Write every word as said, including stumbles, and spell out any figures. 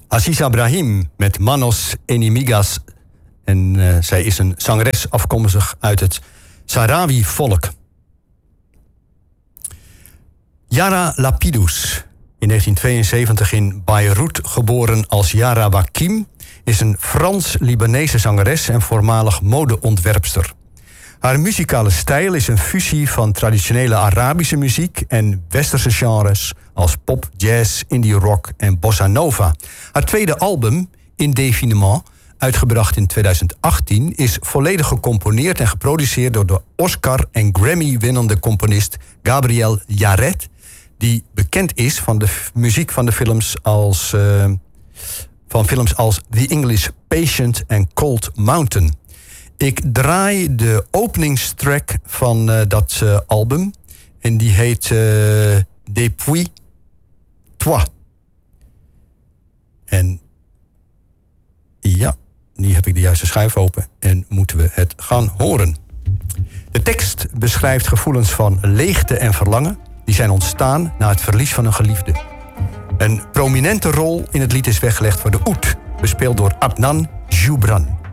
Aziza Brahim met Manos Enemigas. En uh, zij is een zangeres afkomstig uit het Sahrawi-volk. Yara Lapidus, in negentien tweeënzeventig in Beirut geboren als Yara Wakim, is een Frans-Libanese zangeres en voormalig modeontwerpster. Haar muzikale stijl is een fusie van traditionele Arabische muziek en westerse genres als pop, jazz, indie rock en bossa nova. Haar tweede album, Indefinement, uitgebracht in tweeduizend achttien, is volledig gecomponeerd en geproduceerd door de Oscar- en Grammy-winnende componist Gabriel Yared, die bekend is van de f- muziek van de films als, uh, van films als The English Patient en Cold Mountain. Ik draai de openingstrack van uh, dat uh, album. En die heet uh, Depuis Toi. En ja, nu heb ik de juiste schuif open en moeten we het gaan horen. De tekst beschrijft gevoelens van leegte en verlangen die zijn ontstaan na het verlies van een geliefde. Een prominente rol in het lied is weggelegd voor de oud, bespeeld door Adnan Joubran.